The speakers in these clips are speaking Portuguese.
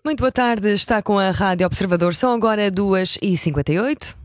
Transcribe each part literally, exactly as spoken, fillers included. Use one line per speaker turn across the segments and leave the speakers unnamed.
Muito boa tarde, está com a Rádio Observador. São agora duas e cinquenta e oito.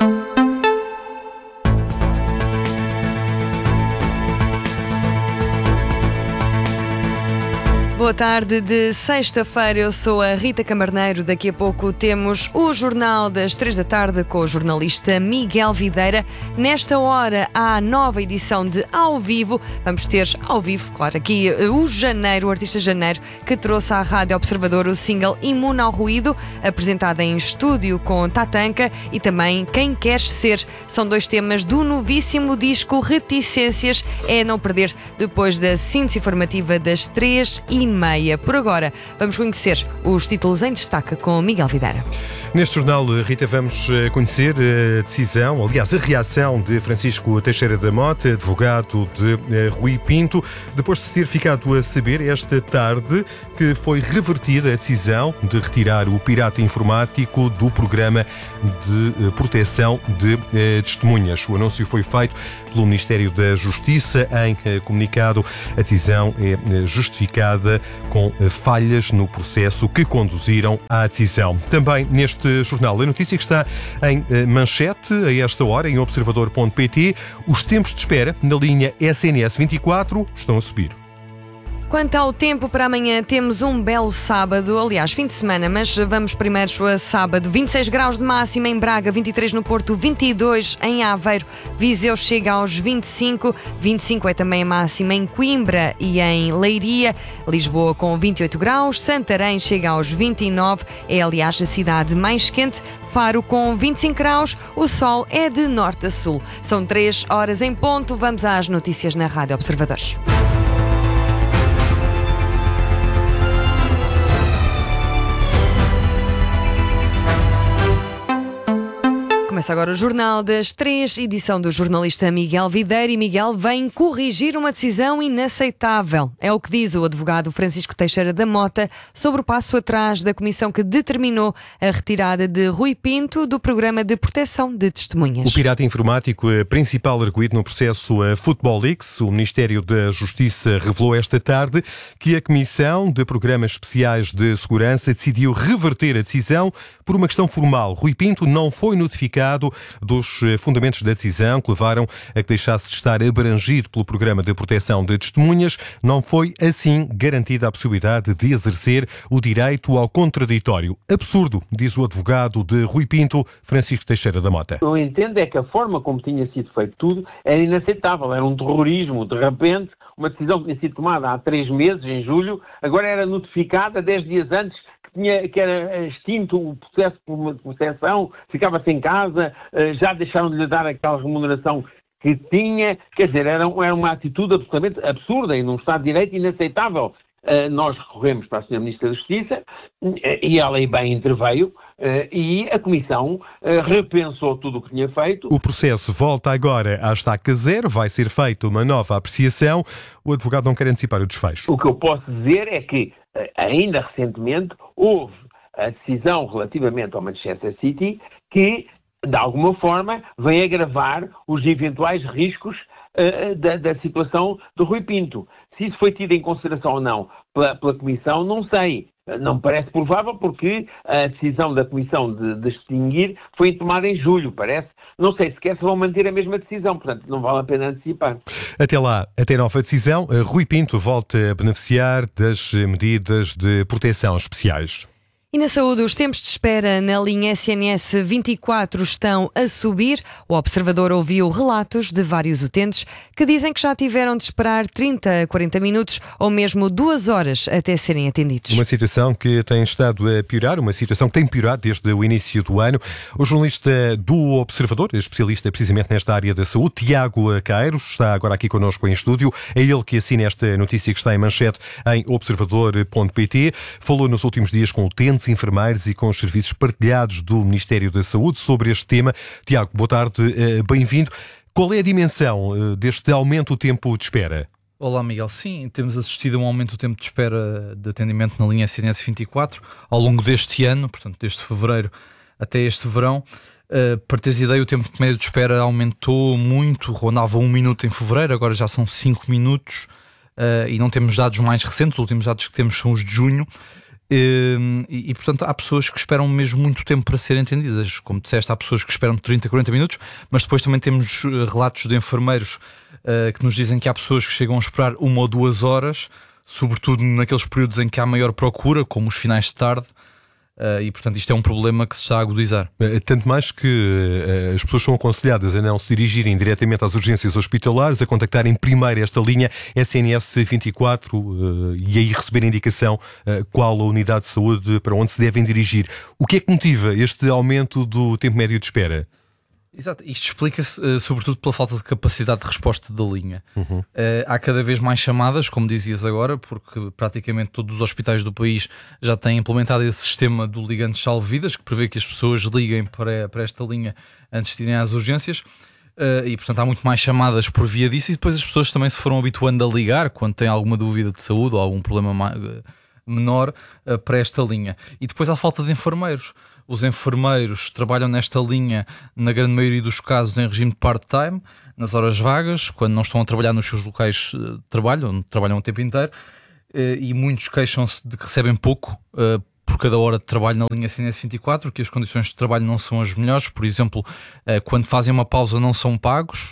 Boa tarde de sexta-feira, eu sou a Rita Camarneiro. Daqui a pouco temos o Jornal das três da tarde com o jornalista Miguel Videira. Nesta hora há a nova edição de Ao Vivo. Vamos ter ao vivo, claro, aqui o Janeiro, o artista Janeiro, que trouxe à Rádio Observador o single Imune ao Ruído, apresentado em estúdio com Tatanka, e também Quem Queres Ser. São dois temas do novíssimo disco Reticências. É a não perder depois da síntese informativa das três e meia. Por agora, vamos conhecer os títulos em destaque com Miguel Videira.
Neste jornal, Rita, vamos conhecer a decisão, aliás, a reação de Francisco Teixeira da Mota, advogado de Rui Pinto, depois de ter ficado a saber esta tarde que foi revertida a decisão de retirar o pirata informático do programa de proteção de testemunhas. O anúncio foi feito pelo Ministério da Justiça. Em comunicado, a decisão é justificada com falhas no processo que conduziram à decisão. Também neste jornal, a notícia que está em manchete a esta hora, em observador ponto pt, os tempos de espera na linha S N S vinte e quatro estão a subir.
Quanto ao tempo para amanhã, temos um belo sábado, aliás, fim de semana, mas vamos primeiro a sábado. vinte e seis graus de máxima em Braga, vinte e três no Porto, vinte e dois em Aveiro, Viseu chega aos vinte e cinco, vinte e cinco é também a máxima em Coimbra e em Leiria, Lisboa com vinte e oito graus, Santarém chega aos vinte e nove, é aliás a cidade mais quente, Faro com vinte e cinco graus, o sol é de norte a sul. São três horas em ponto, vamos às notícias na Rádio Observadores. Começa agora o Jornal das Três, edição do jornalista Miguel Videira. E Miguel vem corrigir uma decisão inaceitável. É o que diz o advogado Francisco Teixeira da Mota sobre o passo atrás da comissão que determinou a retirada de Rui Pinto do programa de proteção de testemunhas.
O pirata informático é principal arguido no processo Football Leaks. O Ministério da Justiça revelou esta tarde que a Comissão de Programas Especiais de Segurança decidiu reverter a decisão por uma questão formal. Rui Pinto não foi notificado dos fundamentos da decisão que levaram a que deixasse de estar abrangido pelo programa de proteção de testemunhas. Não foi, assim, garantida a possibilidade de exercer o direito ao contraditório. Absurdo, diz o advogado de Rui Pinto, Francisco Teixeira da Mota.
Eu entendo é que a forma como tinha sido feito tudo era inaceitável, era um terrorismo. De repente, uma decisão que tinha sido tomada há três meses, em julho, agora era notificada dez dias antes, Tinha, que era extinto o processo por proteção, ficava sem casa, já deixaram de lhe dar aquela remuneração que tinha. Quer dizer, era, era uma atitude absolutamente absurda e num Estado de Direito inaceitável. Nós recorremos para a senhora Ministra da Justiça e ela aí bem interveio e a Comissão repensou tudo o que tinha feito.
O processo volta agora à estaca zero, vai ser feita uma nova apreciação. O advogado não quer antecipar o desfecho.
O que eu posso dizer é que ainda recentemente houve a decisão relativamente ao Manchester City que, de alguma forma, vem agravar os eventuais riscos uh, da, da situação do Rui Pinto. Se isso foi tido em consideração ou não pela, pela Comissão, não sei. Não me parece provável porque a decisão da Comissão de, de extinguir foi tomada em julho, parece. Não sei sequer se vão manter a mesma decisão, portanto não vale a pena antecipar.
Até lá, até nova decisão, Rui Pinto volta a beneficiar das medidas de proteção especiais.
E na saúde, os tempos de espera na linha S N S vinte e quatro estão a subir. O Observador ouviu relatos de vários utentes que dizem que já tiveram de esperar trinta a quarenta minutos ou mesmo duas horas até serem atendidos.
Uma situação que tem estado a piorar, uma situação que tem piorado desde o início do ano. O jornalista do Observador, especialista precisamente nesta área da saúde, Tiago Caeiros, está agora aqui connosco em estúdio. É ele que assina esta notícia que está em manchete em observador ponto pt. Falou nos últimos dias com utentes, enfermeiros e com os serviços partilhados do Ministério da Saúde sobre este tema. Tiago, boa tarde, bem-vindo. Qual é a dimensão deste aumento do tempo de espera?
Olá, Miguel. Sim, temos assistido a um aumento do tempo de espera de atendimento na linha S N S vinte e quatro ao longo deste ano, portanto, desde fevereiro até este verão. Uh, para teres ideia, o tempo médio de espera aumentou muito, rondava um minuto em fevereiro, agora já são cinco minutos uh, e não temos dados mais recentes, os últimos dados que temos são os de junho. E, e, portanto, há pessoas que esperam mesmo muito tempo para serem atendidas. Como disseste, há pessoas que esperam trinta, quarenta minutos, mas depois também temos relatos de enfermeiros uh, que nos dizem que há pessoas que chegam a esperar uma ou duas horas, sobretudo naqueles períodos em que há maior procura, como os finais de tarde. Uh, e, portanto, isto é um problema que se está a agudizar.
Tanto mais que uh, as pessoas são aconselhadas a não se dirigirem diretamente às urgências hospitalares, a contactarem primeiro esta linha S N S vinte e quatro uh, e aí receber indicação uh, qual a unidade de saúde para onde se devem dirigir. O que é que motiva este aumento do tempo médio de espera?
Exato, isto explica-se uh, sobretudo pela falta de capacidade de resposta da linha. Uhum. Uh, há cada vez mais chamadas, como dizias agora, porque praticamente todos os hospitais do país já têm implementado esse sistema do ligante salva-vidas, que prevê que as pessoas liguem para, para esta linha antes de irem às urgências. Uh, e portanto há muito mais chamadas por via disso, e depois as pessoas também se foram habituando a ligar quando têm alguma dúvida de saúde ou algum problema mais, uh, menor uh, para esta linha. E depois há falta de enfermeiros. Os enfermeiros trabalham nesta linha, na grande maioria dos casos, em regime de part-time, nas horas vagas, quando não estão a trabalhar nos seus locais de trabalho, onde trabalham o tempo inteiro, e muitos queixam-se de que recebem pouco por cada hora de trabalho na linha S N S vinte e quatro, que as condições de trabalho não são as melhores. Por exemplo, quando fazem uma pausa não são pagos,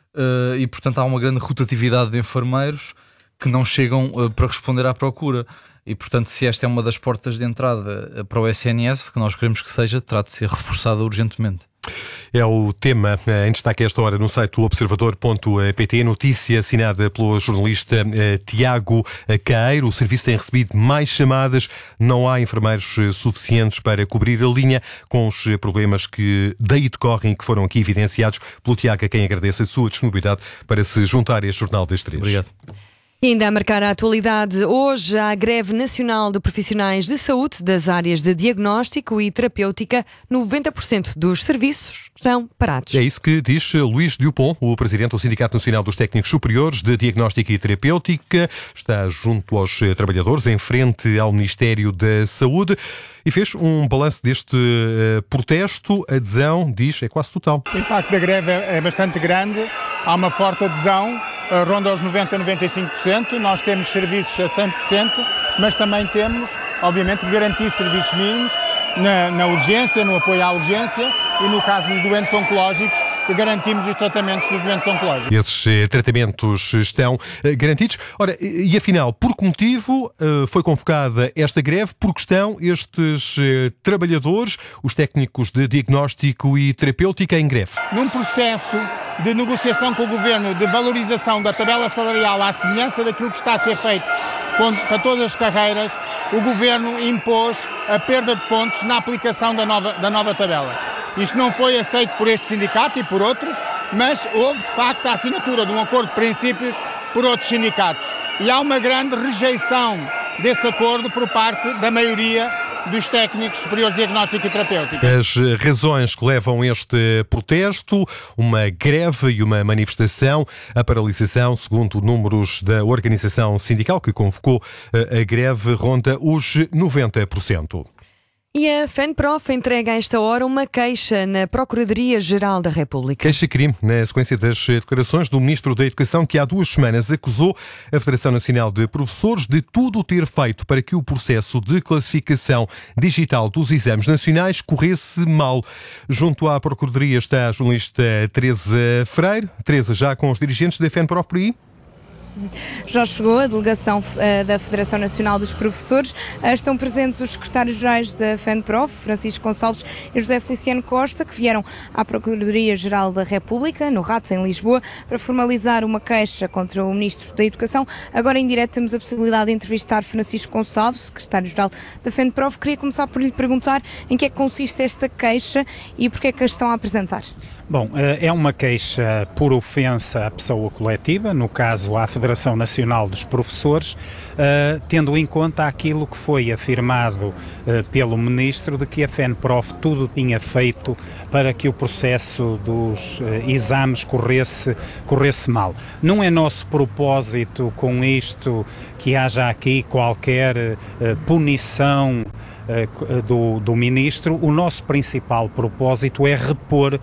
e portanto há uma grande rotatividade de enfermeiros que não chegam para responder à procura. E, portanto, se esta é uma das portas de entrada para o S N S, que nós queremos que seja, terá de ser reforçada urgentemente.
É o tema em destaque a esta hora no site do observador ponto pt, notícia assinada pelo jornalista Tiago Caeiro. O serviço tem recebido mais chamadas, não há enfermeiros suficientes para cobrir a linha, com os problemas que daí decorrem e que foram aqui evidenciados pelo Tiago, a quem agradeço a sua disponibilidade para se juntar a este Jornal das Três.
Obrigado.
E ainda a marcar a atualidade, hoje há greve nacional de profissionais de saúde das áreas de diagnóstico e terapêutica. noventa por cento dos serviços estão parados.
É isso que diz Luís Dupont, o presidente do Sindicato Nacional dos Técnicos Superiores de Diagnóstica e Terapêutica. Está junto aos trabalhadores, em frente ao Ministério da Saúde, e fez um balanço deste uh, protesto. A adesão, diz, é quase total.
O impacto da greve é bastante grande, há uma forte adesão, ronda aos noventa, noventa e cinco por cento. Nós temos serviços a cem por cento, mas também temos, obviamente, garantir serviços mínimos na, na urgência, no apoio à urgência e, no caso dos doentes oncológicos, que garantimos os tratamentos dos doentes oncológicos.
Esses eh, tratamentos estão eh, garantidos. Ora, e, e afinal, por que motivo eh, foi convocada esta greve? Por que estão estes eh, trabalhadores, os técnicos de diagnóstico e terapêutica, em greve?
Num processo de negociação com o Governo de valorização da tabela salarial à semelhança daquilo que está a ser feito para todas as carreiras, o Governo impôs a perda de pontos na aplicação da nova, da nova tabela. Isto não foi aceito por este sindicato e por outros, mas houve, de facto, a assinatura de um acordo de princípios por outros sindicatos. E há uma grande rejeição desse acordo por parte da maioria dos técnicos superiores de diagnóstico e terapêutica.
As razões que levam este protesto, uma greve e uma manifestação, a paralisação, segundo números da organização sindical que convocou a greve, ronda os noventa por cento.
E a FENPROF entrega a esta hora uma queixa na Procuradoria-Geral da República.
Queixa-crime na sequência das declarações do Ministro da Educação, que há duas semanas acusou a Federação Nacional de Professores de tudo ter feito para que o processo de classificação digital dos exames nacionais corresse mal. Junto à Procuradoria está a jornalista Teresa Freire. Teresa, já com os dirigentes da FENPROF por aí?
Já chegou a delegação uh, da Federação Nacional dos Professores. Uh, estão presentes os secretários-gerais da FENPROF, Francisco Gonçalves e José Feliciano Costa, que vieram à Procuradoria-Geral da República, no Ratos, em Lisboa, para formalizar uma queixa contra o Ministro da Educação. Agora, em direto, temos a possibilidade de entrevistar Francisco Gonçalves, secretário-geral da FENPROF. Queria começar por lhe perguntar em que é que consiste esta queixa e porque é que a estão a apresentar.
Bom, é uma queixa por ofensa à pessoa coletiva, no caso à Federação Nacional dos Professores, tendo em conta aquilo que foi afirmado pelo Ministro de que a FENPROF tudo tinha feito para que o processo dos exames corresse, corresse mal. Não é nosso propósito com isto que haja aqui qualquer punição Do, do Ministro. O nosso principal propósito é repor o bom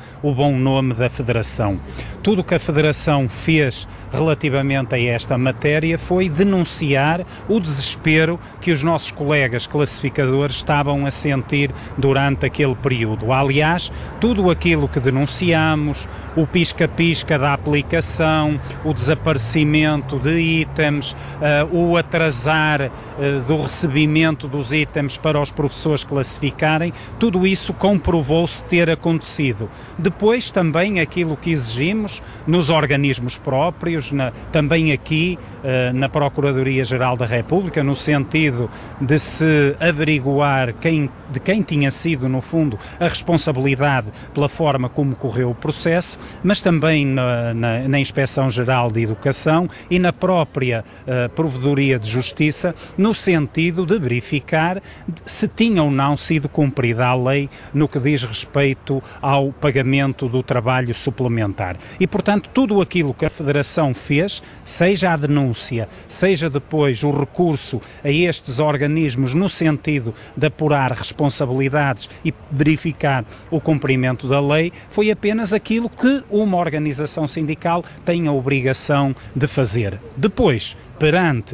bom nome da Federação. Tudo o que a Federação fez relativamente a esta matéria foi denunciar o desespero que os nossos colegas classificadores estavam a sentir durante aquele período. Aliás, tudo aquilo que denunciamos, o pisca-pisca da aplicação, o desaparecimento de itens, uh, o atrasar uh, do recebimento dos itens para os professores classificarem, tudo isso comprovou-se ter acontecido. Depois também aquilo que exigimos nos organismos próprios, na, também aqui uh, na Procuradoria-Geral da República, no sentido de se averiguar quem, de quem tinha sido, no fundo, a responsabilidade pela forma como correu o processo, mas também na, na, na Inspeção-Geral de Educação e na própria uh, Provedoria de Justiça, no sentido de verificar se tinha ou não sido cumprida a lei no que diz respeito ao pagamento do trabalho suplementar. E, portanto, tudo aquilo que a Federação fez, seja a denúncia, seja depois o recurso a estes organismos no sentido de apurar responsabilidades e verificar o cumprimento da lei, foi apenas aquilo que uma organização sindical tem a obrigação de fazer. Depois, perante uh,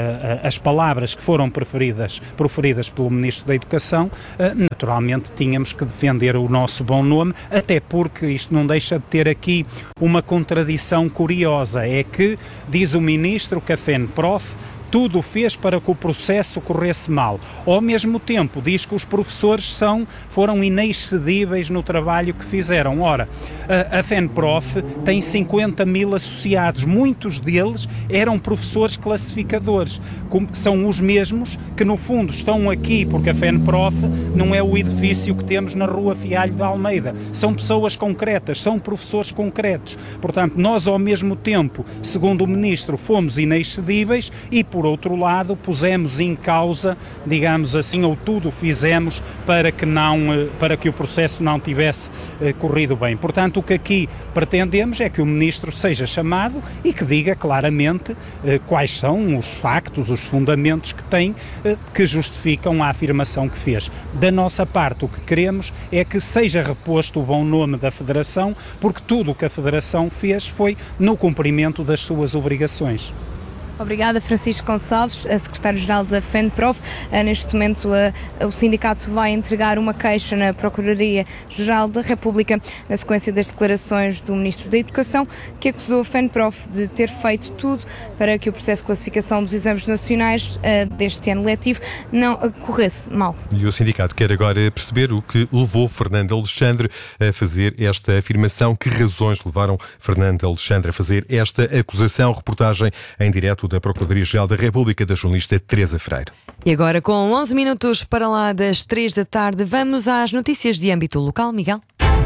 as palavras que foram preferidas, proferidas pelo Ministro da Educação, uh, naturalmente tínhamos que defender o nosso bom nome, até porque isto não deixa de ter aqui uma contradição curiosa, é que diz o Ministro que a FENPROF tudo fez para que o processo corresse mal. Ao mesmo tempo, diz que os professores são, foram inexcedíveis no trabalho que fizeram. Ora, a, a FENPROF tem cinquenta mil associados, muitos deles eram professores classificadores, como, são os mesmos que no fundo estão aqui, porque a FENPROF não é o edifício que temos na Rua Fialho de Almeida, são pessoas concretas, são professores concretos. Portanto, nós ao mesmo tempo, segundo o Ministro, fomos inexcedíveis e, por outro lado, pusemos em causa, digamos assim, ou tudo fizemos para que, não, para que o processo não tivesse eh, corrido bem. Portanto, o que aqui pretendemos é que o Ministro seja chamado e que diga claramente eh, quais são os factos, os fundamentos que tem, eh, que justificam a afirmação que fez. Da nossa parte, o que queremos é que seja reposto o bom nome da Federação, porque tudo o que a Federação fez foi no cumprimento das suas obrigações.
Obrigada, Francisco Gonçalves, a secretário-geral da FENPROF. Neste momento, a, o sindicato vai entregar uma queixa na Procuradoria-Geral da República, na sequência das declarações do Ministro da Educação, que acusou a FENPROF de ter feito tudo para que o processo de classificação dos exames nacionais uh, deste ano letivo não uh, corresse mal.
E o sindicato quer agora perceber o que levou Fernando Alexandre a fazer esta afirmação, que razões levaram Fernando Alexandre a fazer esta acusação. Reportagem em direto da Procuradoria-Geral da República, da jornalista Teresa Freire.
E agora, com onze minutos para lá das três da tarde, vamos às notícias de âmbito local. Miguel?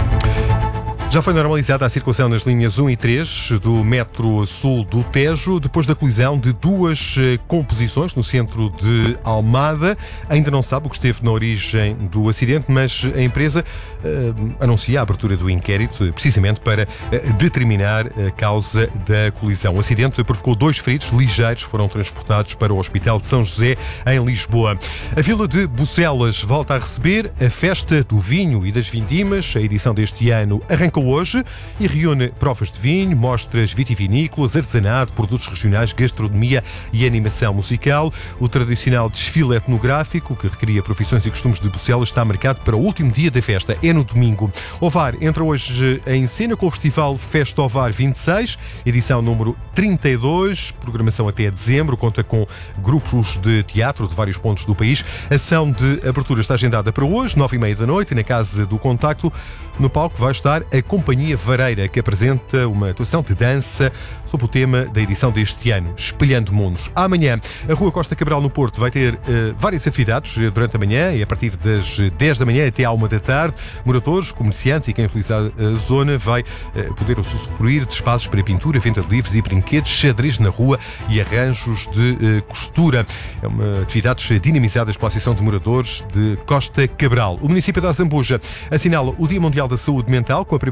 Já foi normalizada a circulação nas linhas um e três do metro sul do Tejo, depois da colisão de duas composições no centro de Almada. Ainda não sabe o que esteve na origem do acidente, mas a empresa uh, anuncia a abertura do inquérito, precisamente para uh, determinar a causa da colisão. O acidente provocou dois feridos ligeiros, foram transportados para o Hospital de São José, em Lisboa. A Vila de Bucelas volta a receber a Festa do Vinho e das Vindimas. A edição deste ano arrancou hoje e reúne provas de vinho, mostras vitivinícolas, artesanato, produtos regionais, gastronomia e animação musical. O tradicional desfile etnográfico, que recria profissões e costumes de Bucelas, está marcado para o último dia da festa, é no domingo. Ovar entra hoje em cena com o Festival Festa Ovar vinte e seis, edição número trinta e dois, programação até dezembro, conta com grupos de teatro de vários pontos do país. A ação de abertura está agendada para hoje, nove e meia da noite, na Casa do Contacto. No palco vai estar a Companhia Vareira, que apresenta uma atuação de dança sob o tema da edição deste ano, Espelhando Mundos. Amanhã, a Rua Costa Cabral, no Porto, vai ter uh, várias atividades durante a manhã e a partir das dez da manhã até à uma da tarde. Moradores, comerciantes e quem utiliza a zona vai uh, poder usufruir de espaços para pintura, venda de livros e brinquedos, xadrez na rua e arranjos de uh, costura. É uma atividades dinamizadas pela Associação de Moradores de Costa Cabral. O município da Zambuja assinala o Dia Mundial da Saúde Mental com a primeira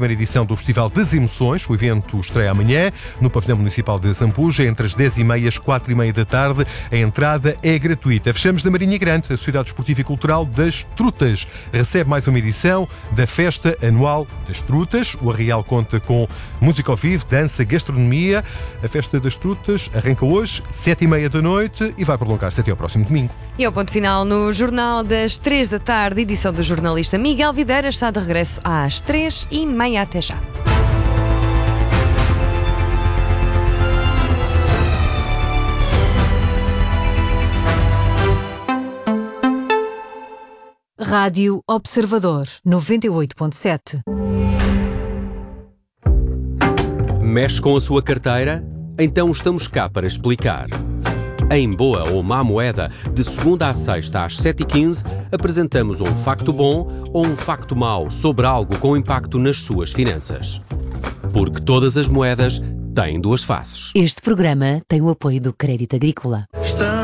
primeira edição do Festival das Emoções. O evento estreia amanhã no Pavilhão Municipal de Zambuja, entre as dez e meia e as quatro e meia da tarde. A entrada é gratuita. Fechamos na Marinha Grande. A Sociedade Desportiva e Cultural das Trutas recebe mais uma edição da Festa Anual das Trutas. O Arraial conta com música ao vivo, dança, gastronomia. A Festa das Trutas arranca hoje, sete e meia da noite, e vai prolongar-se até ao próximo domingo.
E ao ponto final no Jornal das três da tarde, edição do jornalista Miguel Videira, está de regresso às três e meia. Até já.
Rádio Observador, noventa e oito ponto sete.
Mexe com a sua carteira? Então estamos cá para explicar. Em Boa ou Má Moeda, de segunda à sexta às sete e quinze, apresentamos um facto bom ou um facto mau sobre algo com impacto nas suas finanças. Porque todas as moedas têm duas faces.
Este programa tem o apoio do Crédito Agrícola.
Está